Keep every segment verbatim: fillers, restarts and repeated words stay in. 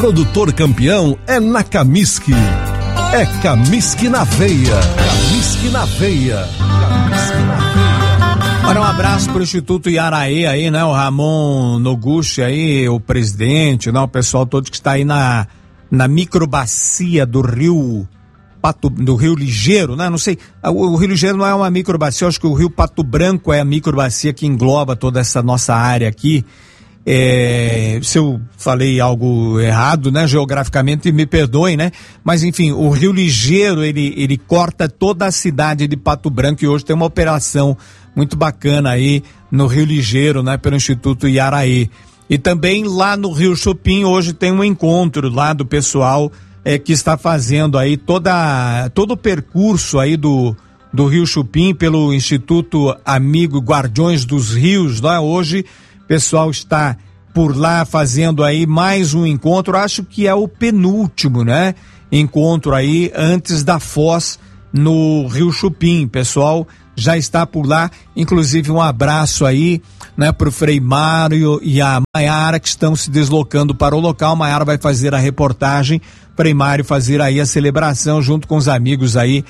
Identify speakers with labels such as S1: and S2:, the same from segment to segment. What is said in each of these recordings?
S1: produtor campeão é na Camisque. É Camisque na veia. Camisque na veia. Camisque na veia.
S2: Olha, um abraço pro Instituto Iaraê aí, né? O Ramon Noguchi aí, o presidente, né? O pessoal todo que está aí na, na microbacia do Rio Pato, do Rio Ligeiro, né? Não sei, o, o Rio Ligeiro não é uma microbacia, eu acho que o Rio Pato Branco é a microbacia que engloba toda essa nossa área aqui. É, se eu falei algo errado, né, geograficamente, me perdoem, né, mas enfim, o Rio Ligeiro, ele, ele corta toda a cidade de Pato Branco e hoje tem uma operação muito bacana aí no Rio Ligeiro, né, pelo Instituto Iaraê. E também lá no Rio Chupim hoje tem um encontro lá do pessoal é, que está fazendo aí toda, todo o percurso aí do, do Rio Chupim pelo Instituto Amigo Guardiões dos Rios, né, hoje o pessoal está por lá fazendo aí mais um encontro, acho que é o penúltimo, né? Encontro aí antes da Foz no Rio Chupim. Pessoal já está por lá, inclusive um abraço aí, né, pro Frei Mário e a Maiara que estão se deslocando para o local. Maiara vai fazer a reportagem, Frei Mário fazer aí a celebração junto com os amigos aí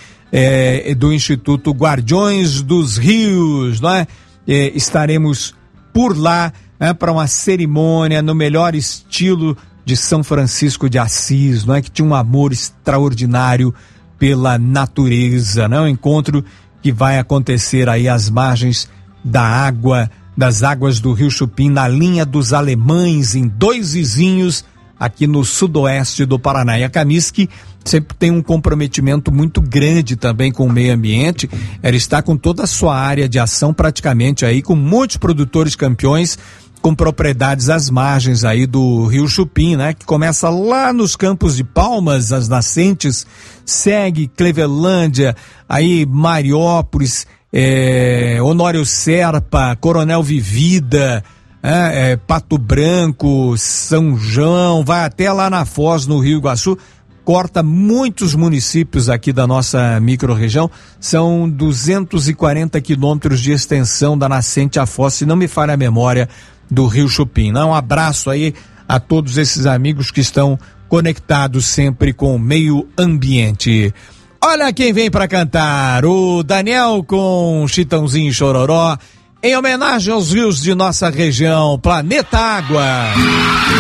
S2: é, do Instituto Guardiões dos Rios, não é? É, estaremos por lá, né, para uma cerimônia no melhor estilo de São Francisco de Assis, não é, que tinha um amor extraordinário pela natureza, né? Um encontro que vai acontecer aí às margens da água, das águas do Rio Chupim, na linha dos Alemães, em Dois Vizinhos, aqui no sudoeste do Paraná. E a Camisque sempre tem um comprometimento muito grande também com o meio ambiente. Ela está com toda a sua área de ação praticamente aí, com muitos produtores campeões com propriedades às margens aí do Rio Chupim, né? Que começa lá nos Campos de Palmas, as nascentes, segue Clevelândia, aí Mariópolis, é, Honório Serpa, Coronel Vivida, É, é, Pato Branco, São João, vai até lá na Foz, no Rio Iguaçu, corta muitos municípios aqui da nossa microrregião. São duzentos e quarenta quilômetros de extensão da nascente à Foz, se não me falha a memória, do Rio Chupim. Um abraço aí a todos esses amigos que estão conectados sempre com o meio ambiente. Olha quem vem para cantar, o Daniel com Chitãozinho e Chororó, em homenagem aos rios de nossa região, Planeta Água.